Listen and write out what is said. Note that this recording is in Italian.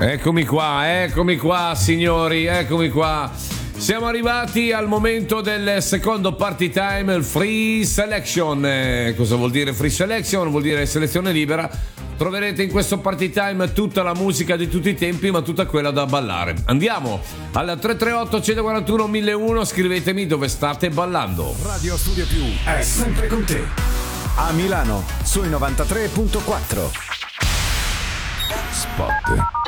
Eccomi qua signori, eccomi qua. Siamo arrivati al momento del secondo party time, il free selection. Cosa vuol dire free selection? Vuol dire selezione libera. Troverete in questo party time tutta la musica di tutti i tempi, ma tutta quella da ballare. Andiamo al 338 141 1001, scrivetemi dove state ballando. Radio Studio Più è sempre con te. A Milano sui 93.4. Spot.